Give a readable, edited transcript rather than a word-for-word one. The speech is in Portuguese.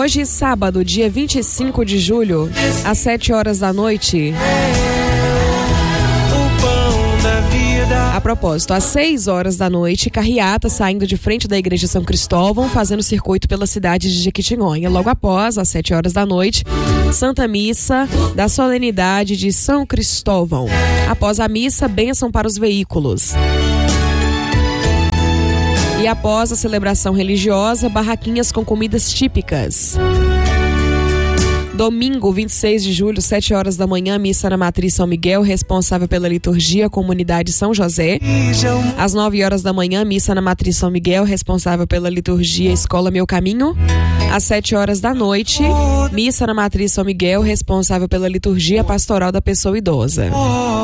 Hoje, sábado, dia 25 de julho, às 7 horas da noite. A propósito, às 6 horas da noite, carreata saindo de frente da Igreja São Cristóvão, fazendo circuito pela cidade de Jequitinhonha. Logo após, às 7 horas da noite, Santa Missa da Solenidade de São Cristóvão. Após a missa, bênção para os veículos. E após a celebração religiosa, barraquinhas com comidas típicas. Domingo, 26 de julho, 7 horas da manhã, missa na Matriz São Miguel, responsável pela liturgia, Comunidade São José. Às 9 horas da manhã, missa na Matriz São Miguel, responsável pela liturgia, Escola Meu Caminho. Às 7 horas da noite, missa na Matriz São Miguel, responsável pela liturgia, Pastoral da Pessoa Idosa.